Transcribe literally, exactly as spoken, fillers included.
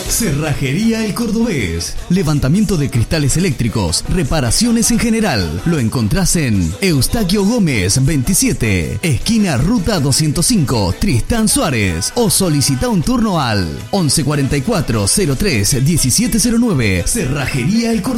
Cerrajería El Cordobés. Levantamiento de cristales eléctricos, reparaciones en general. Lo encontrás en Eustaquio Gómez veintisiete, esquina Ruta doscientos cinco, Tristán Suárez. O solicita un turno al once cuarenta y cuatro cero tres diecisiete cero nueve. Cerrajería El Cordobés.